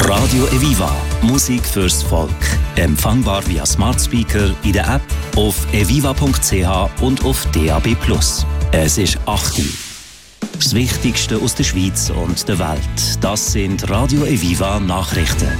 Radio Eviva. Musik fürs Volk. Empfangbar via Smart Speaker in der App, auf eviva.ch und auf DAB+. Es ist 8 Uhr. Das Wichtigste aus der Schweiz und der Welt. Das sind Radio Eviva Nachrichten.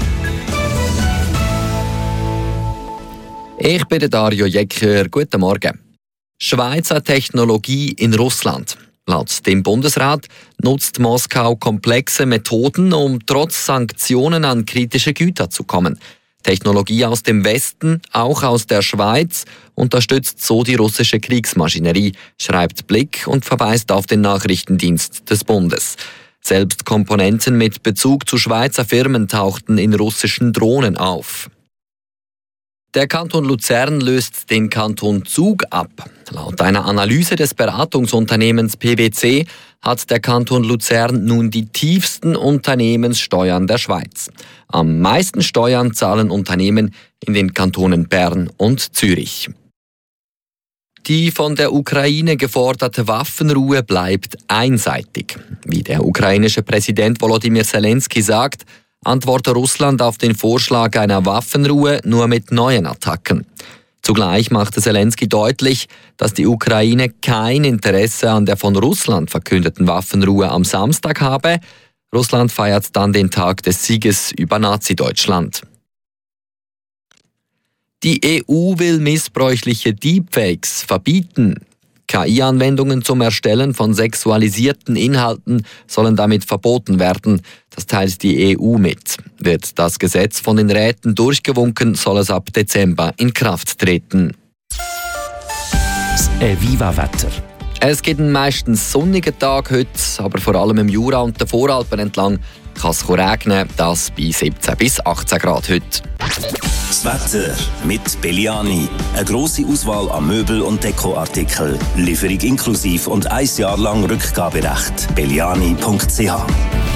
Ich bin der Dario Jecker. Guten Morgen. Schweizer Technologie in Russland. Laut dem Bundesrat nutzt Moskau komplexe Methoden, um trotz Sanktionen an kritische Güter zu kommen. Technologie aus dem Westen, auch aus der Schweiz, unterstützt so die russische Kriegsmaschinerie, schreibt Blick und verweist auf den Nachrichtendienst des Bundes. Selbst Komponenten mit Bezug zu Schweizer Firmen tauchten in russischen Drohnen auf. Der Kanton Luzern löst den Kanton Zug ab. Laut einer Analyse des Beratungsunternehmens PwC hat der Kanton Luzern nun die tiefsten Unternehmenssteuern der Schweiz. Am meisten Steuern zahlen Unternehmen in den Kantonen Bern und Zürich. Die von der Ukraine geforderte Waffenruhe bleibt einseitig. Wie der ukrainische Präsident Volodymyr Zelensky sagt, antworte Russland auf den Vorschlag einer Waffenruhe nur mit neuen Attacken. Zugleich machte Zelensky deutlich, dass die Ukraine kein Interesse an der von Russland verkündeten Waffenruhe am Samstag habe. Russland feiert dann den Tag des Sieges über Nazi-Deutschland. Die EU will missbräuchliche Deepfakes verbieten. KI-Anwendungen zum Erstellen von sexualisierten Inhalten sollen damit verboten werden. Das teilt die EU mit. Wird das Gesetz von den Räten durchgewunken, soll es ab Dezember in Kraft treten. Das Eviva-Wetter. Es gibt einen meistens sonnigen Tag heute, aber vor allem im Jura und den Voralpen entlang kann es regnen, das bei 17 bis 18 Grad heute. Das Wetter mit Belliani. Eine grosse Auswahl an Möbel- und Dekoartikeln. Lieferung inklusiv und 1 Jahr lang Rückgaberecht. Belliani.ch